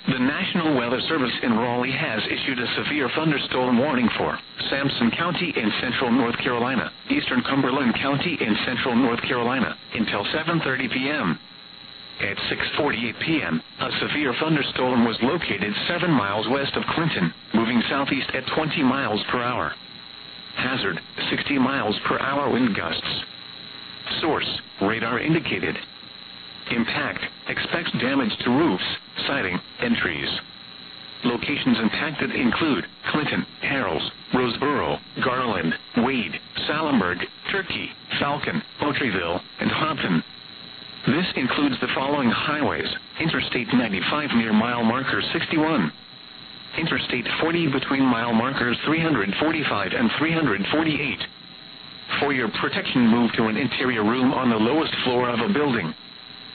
The National Weather Service in Raleigh has issued a severe thunderstorm warning for Sampson County in central North Carolina, eastern Cumberland County in central North Carolina, until 7:30 p.m. At 6:48 p.m., a severe thunderstorm was located 7 miles west of Clinton, moving southeast at 20 miles per hour. Hazard, 60 miles per hour wind gusts. Source, radar indicated. Impact, expects damage to roofs, siding, and trees. Locations impacted include Clinton, Harrells, Roseboro, Garland, Wade, Salemburg, Turkey, Falcon, Otreville, and Hopton. This includes the following highways: Interstate 95 near mile marker 61. Interstate 40 between mile markers 345 and 348. For your protection, move to an interior room on the lowest floor of a building.